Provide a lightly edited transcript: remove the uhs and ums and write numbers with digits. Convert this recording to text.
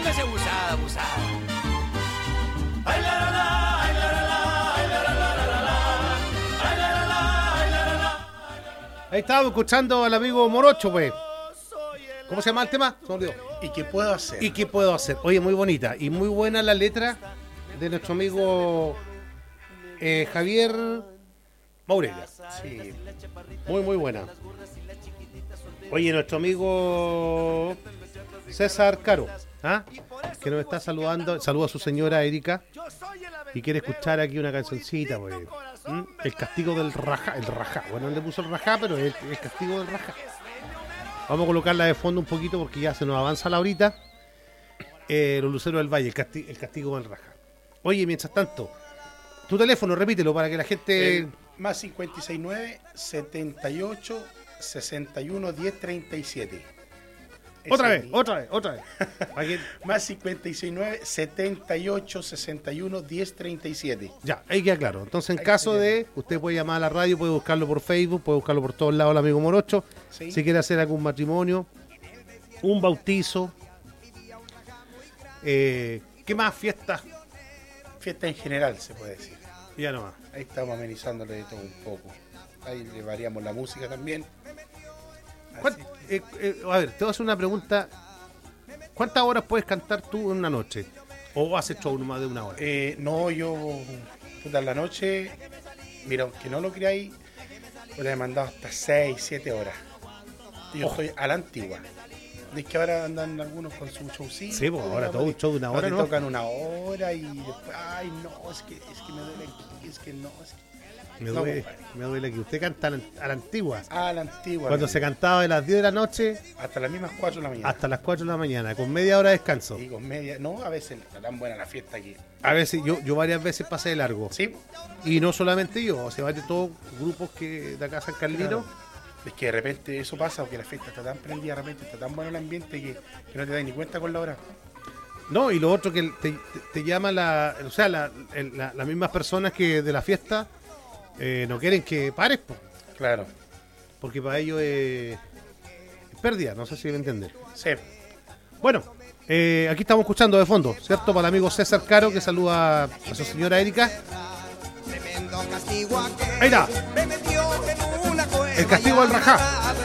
póngase abusada, abusada. Ahí estábamos escuchando al amigo Morocho, pues. ¿Cómo se llama el tema? Se me olvidó. ¿Y qué puedo hacer? ¿Y qué puedo hacer? Oye, muy bonita y muy buena la letra de nuestro amigo Javier Maurelia. Sí. Muy buena. Oye, nuestro amigo César Caro, ¿ah? Que nos está saludando. Saluda a su señora Erika y quiere escuchar aquí una cancioncita, pues. El castigo del rajá. El rajá. Bueno, él le puso el rajá, pero es el castigo del rajá. Vamos a colocarla de fondo un poquito porque ya se nos avanza la horita. Los Luceros del Valle, el castigo del rajá. Oye, mientras tanto, tu teléfono, repítelo para que la gente... Más 569 78 61 10 37. Otra vez. Aquí... Más 569 78 61 10 37. Ya, ahí queda claro. Entonces, en caso de, usted puede llamar a la radio, puede buscarlo por Facebook, puede buscarlo por todos lados, el amigo Morocho. Sí. Si quiere hacer algún matrimonio, un bautizo. ¿Qué más? Fiestas. Fiesta en general, se puede decir. Ya nomás. Ahí estamos amenizándole de todo un poco. Ahí le variamos la música también. A ver, te voy a hacer una pregunta. ¿Cuántas horas puedes cantar tú en una noche? ¿O has hecho más de una hora? No, yo puta, en la noche, mira, aunque no lo creáis, pues le he mandado hasta 6, 7 horas. Y yo estoy a la antigua. Es que ahora andan algunos con su showcito. Sí, pues ahora todo un show de una hora, ¿no? ¿no? Tocan una hora y después, ay, no, es que me duele aquí, es que no, es que... Me duele que usted canta a la antigua. A la antigua. Cuando se cantaba de las 10 de la noche hasta las mismas 4 de la mañana. hasta las 4 de la mañana, con media hora de descanso. Y con media, no, a veces está tan buena la fiesta aquí. A veces, yo varias veces pasé de largo. Sí. Y no solamente yo, se van de todos grupos que de acá San Carlino. Claro. Es que de repente eso pasa, porque la fiesta está tan prendida, de repente está tan bueno el ambiente que no te das ni cuenta con la hora. No, y lo otro que te llama las mismas personas que de la fiesta no quieren que pares, po. Claro. Porque para ellos es pérdida, no sé si me entiendes. Sí. Bueno, aquí estamos escuchando de fondo, ¿cierto? Para el amigo César Caro, que saluda a su señora Erika. Ahí está. El castigo del rajá.